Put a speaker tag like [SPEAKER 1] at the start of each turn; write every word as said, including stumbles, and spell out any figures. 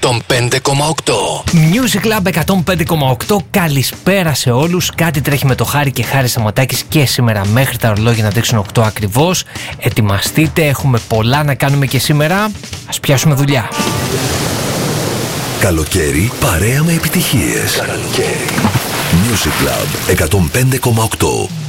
[SPEAKER 1] εκατόν πέντε κόμμα οκτώ.
[SPEAKER 2] Music Club εκατόν πέντε κόμμα οκτώ. Καλησπέρα σε όλους. Κάτι τρέχει με το Χάρη και Χάρη Σταματάκης και σήμερα μέχρι τα ορολόγια να δείξουν οκτώ ακριβώς. Ετοιμαστείτε, έχουμε πολλά να κάνουμε και σήμερα. Ας πιάσουμε δουλειά.
[SPEAKER 3] Καλοκαίρι παρέα με επιτυχίες. Καλοκαίρι. Music Club εκατόν πέντε κόμμα οκτώ.